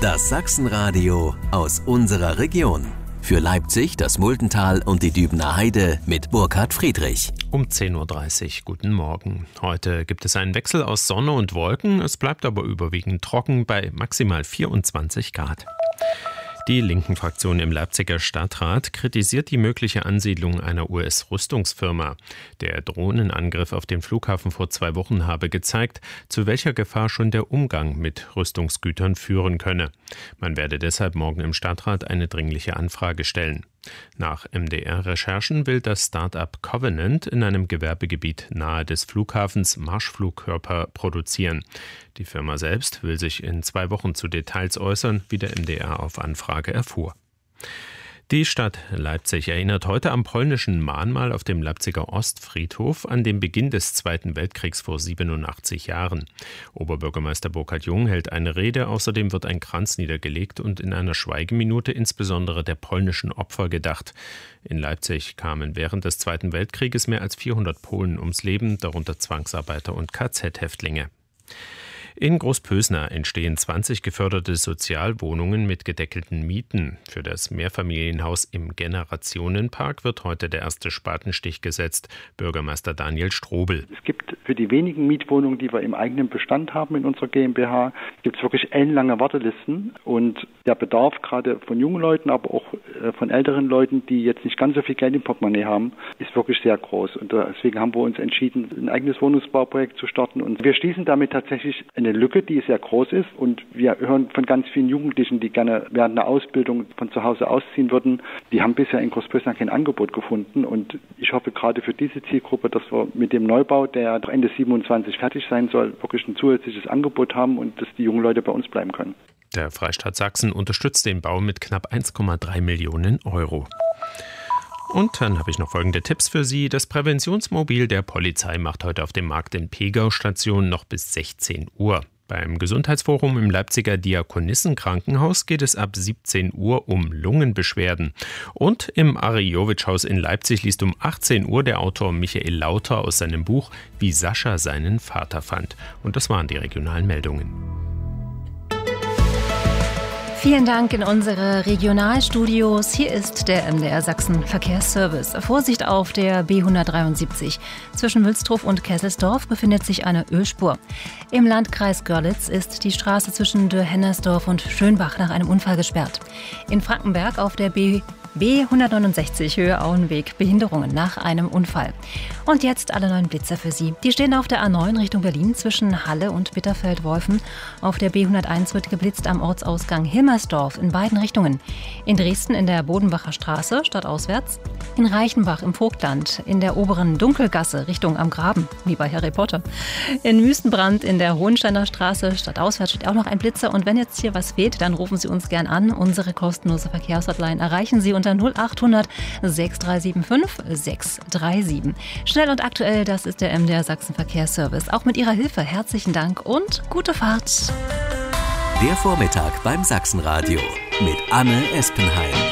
Das Sachsenradio aus unserer Region. Für Leipzig, das Multental und die Dübener Heide mit Burkhard Friedrich. Um 10.30 Uhr, guten Morgen. Heute gibt es einen Wechsel aus Sonne und Wolken. Es bleibt aber überwiegend trocken bei maximal 24 Grad. Die Linken-Fraktion im Leipziger Stadtrat kritisiert die mögliche Ansiedlung einer US-Rüstungsfirma. Der Drohnenangriff auf den Flughafen vor 2 Wochen habe gezeigt, zu welcher Gefahr schon der Umgang mit Rüstungsgütern führen könne. Man werde deshalb morgen im Stadtrat eine dringliche Anfrage stellen. Nach MDR-Recherchen will das Start-up Covenant in einem Gewerbegebiet nahe des Flughafens Marschflugkörper produzieren. Die Firma selbst will sich in 2 Wochen zu Details äußern, wie der MDR auf Anfrage erfuhr. Die Stadt Leipzig erinnert heute am polnischen Mahnmal auf dem Leipziger Ostfriedhof an den Beginn des Zweiten Weltkriegs vor 87 Jahren. Oberbürgermeister Burkhard Jung hält eine Rede, außerdem wird ein Kranz niedergelegt und in einer Schweigeminute insbesondere der polnischen Opfer gedacht. In Leipzig kamen während des Zweiten Weltkrieges mehr als 400 Polen ums Leben, darunter Zwangsarbeiter und KZ-Häftlinge. In Großpösna entstehen 20 geförderte Sozialwohnungen mit gedeckelten Mieten. Für das Mehrfamilienhaus im Generationenpark wird heute der erste Spatenstich gesetzt. Bürgermeister Daniel Strobel. Es gibt für die wenigen Mietwohnungen, die wir im eigenen Bestand haben in unserer GmbH, gibt es wirklich ellenlange Wartelisten. Und der Bedarf gerade von jungen Leuten, aber auch von älteren Leuten, die jetzt nicht ganz so viel Geld im Portemonnaie haben, ist wirklich sehr groß. Und deswegen haben wir uns entschieden, ein eigenes Wohnungsbauprojekt zu starten. Und wir schließen damit tatsächlich eine Lücke, die sehr groß ist, und wir hören von ganz vielen Jugendlichen, die gerne während der Ausbildung von zu Hause ausziehen würden, die haben bisher in Großpösna kein Angebot gefunden, und ich hoffe gerade für diese Zielgruppe, dass wir mit dem Neubau, der Ende 27 fertig sein soll, wirklich ein zusätzliches Angebot haben und dass die jungen Leute bei uns bleiben können. Der Freistaat Sachsen unterstützt den Bau mit knapp 1,3 Millionen Euro. Und dann habe ich noch folgende Tipps für Sie. Das Präventionsmobil der Polizei macht heute auf dem Markt in Pegau Station noch bis 16 Uhr. Beim Gesundheitsforum im Leipziger Diakonissenkrankenhaus geht es ab 17 Uhr um Lungenbeschwerden. Und im Ari-Jovic-Haus in Leipzig liest um 18 Uhr der Autor Michael Lauter aus seinem Buch »Wie Sascha seinen Vater fand«. Und das waren die regionalen Meldungen. Vielen Dank in unsere Regionalstudios. Hier ist der MDR Sachsen Verkehrsservice. Vorsicht auf der B173. Zwischen Wülstrow und Kesselsdorf befindet sich eine Ölspur. Im Landkreis Görlitz ist die Straße zwischen Dürr-Hennersdorf und Schönbach nach einem Unfall gesperrt. In Frankenberg auf der B169 Höhe Auenweg Behinderungen nach einem Unfall. Und jetzt alle neuen Blitzer für Sie. Die stehen auf der A9 Richtung Berlin zwischen Halle und Bitterfeld-Wolfen. Auf der B101 wird geblitzt am Ortsausgang Hilmersdorf in beiden Richtungen. In Dresden in der Bodenbacher Straße stadtauswärts. In Reichenbach im Vogtland in der oberen Dunkelgasse Richtung am Graben, wie bei Harry Potter. In Wüstenbrand in der Hohensteiner Straße stadtauswärts steht auch noch ein Blitzer. Und wenn jetzt hier was fehlt, dann rufen Sie uns gern an. Unsere kostenlose Verkehrshotline erreichen Sie unter 0800 6375 637. Schnell und aktuell, das ist der MDR Sachsen Verkehrsservice. Auch mit Ihrer Hilfe herzlichen Dank und gute Fahrt. Der Vormittag beim Sachsenradio mit Anne Espenheim.